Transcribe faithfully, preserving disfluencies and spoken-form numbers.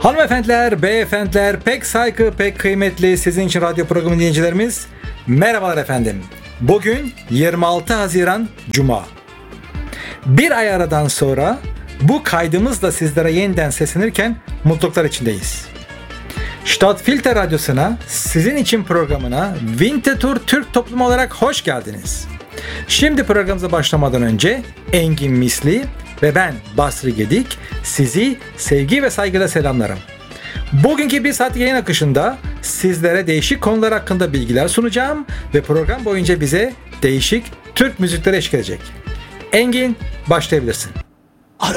Hanımefendiler, beyefendiler, pek saygı, pek kıymetli sizin için radyo programı dinleyicilerimiz, merhabalar efendim. Bugün yirmi altı Haziran Cuma. Bir ay aradan sonra bu kaydımızla sizlere yeniden seslenirken mutluluklar içindeyiz. Stadtfilter Radyosu'na, sizin için programına Winterthur Türk Toplumu olarak hoş geldiniz. Şimdi programımıza başlamadan önce Engin Misli ve ben Basri Gedik sizi sevgi ve saygıyla selamlarım. Bugünkü bir saat yayın akışında sizlere değişik konular hakkında bilgiler sunacağım ve program boyunca bize değişik Türk müzikleri eşlik edecek. Engin, başlayabilirsin.